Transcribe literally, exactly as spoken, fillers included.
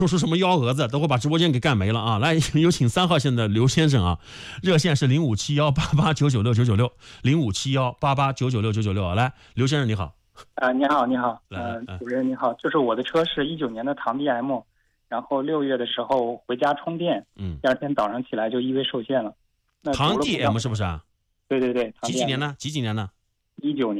说出什么幺蛾子，都会把直播间给干没了啊！来，有请三号线的刘先生啊，热线是零五七幺八八九九六九九六零五七幺八八九九六九九六。来，刘先生你好。 啊、呃，你好，你好， 呃， 主任你好，就是我的车是一九年的唐 D M， 然后六月的时候回家充电， 嗯， 第二天早上起来就异味受限了。那唐 D M 是不是啊？ 对对对， 几几年呢？几几年呢？ 一九年。